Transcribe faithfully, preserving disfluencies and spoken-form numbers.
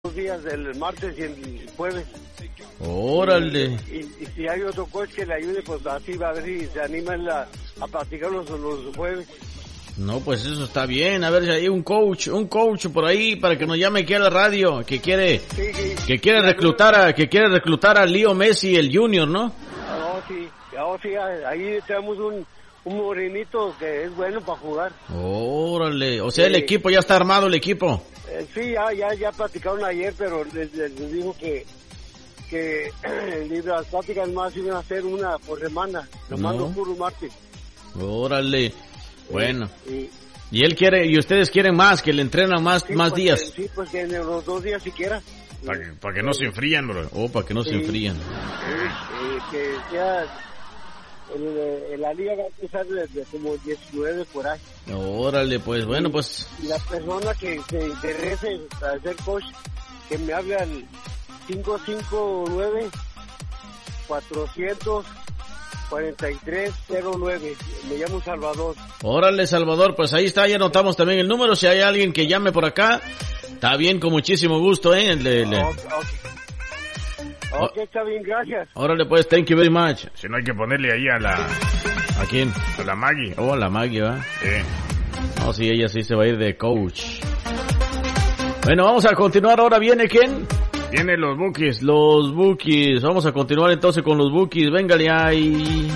días, el martes y el jueves. Órale. Y, y, y si hay otro coach que le ayude, pues así va a ver si se animan a, a practicar los, los jueves. No, pues eso está bien. A ver si hay un coach, un coach por ahí para que nos llame aquí a la radio, que quiere, sí, sí. que quiere reclutar a, que quiere reclutar a Leo Messi, el Junior, ¿no? Oh, sí, oh, sí, ahí tenemos un, un morenito que es bueno para jugar. Órale, o sea, sí. El equipo ya está armado, el equipo. Eh, sí, ya, ya, ya platicaron ayer, pero les, les dijo que, que las prácticas más iban a hacer una por semana, nomás No. los puros martes. Órale. Bueno, y, y él quiere, y ustedes quieren más, que le entrenan más, sí, más pues, días. Que, sí, pues que en los dos días siquiera. Para que, para que no se enfrían, bro. Oh, para que no sí, se enfríen. Eh, que sea, el, el, la liga va a empezar desde como diecinueve por ahí. Órale, pues, bueno, pues. Y la persona que se interese para ser coach, que me hable al cinco cinco nueve, cuatrocientos cuarenta y tres cero nueve. Me llamo Salvador. Órale, Salvador, pues ahí está, ya anotamos también el número. Si hay alguien que llame por acá, está bien, con muchísimo gusto, ¿eh? Le, le... Ok, okay. Ok, está bien, gracias. Órale, pues, thank you very much. Si no hay que ponerle ahí a la... ¿A quién? A la Maggie. Oh, la Maggie, ¿va? Sí. No, sí, ella sí se va a ir de coach. Bueno, vamos a continuar. Ahora viene, ¿quién? Vienen los Bookies. Los Bookies. Vamos a continuar entonces con los Bookies. Véngale ahí.